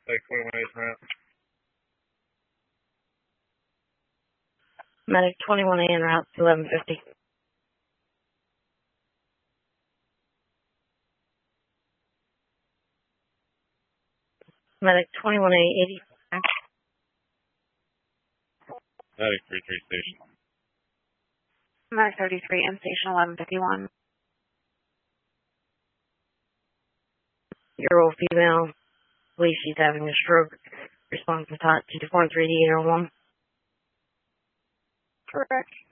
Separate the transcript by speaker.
Speaker 1: Like 21A route.
Speaker 2: Medic 21A en route to 1150. Medic 21A 80.
Speaker 1: Medic 33 station.
Speaker 3: Medic 33 in station 1151.
Speaker 2: Euro female. Believe she's having a stroke. Response to 243 to 801.
Speaker 3: Correct.